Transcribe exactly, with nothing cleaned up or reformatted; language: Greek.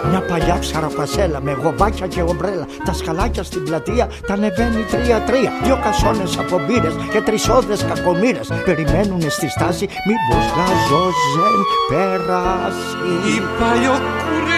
Μια παλιά ψαροκασέλα με γοβάκια και ομπρέλα. Τα σκαλάκια στην πλατεία τα ανεβαίνει τρία-τρία. Δυο κασόνες από μπύρες και τρεις όδρες κακομοίρες περιμένουνε στη στάση μήπως γαζόζεν περάσει. Η παλιοκουρέ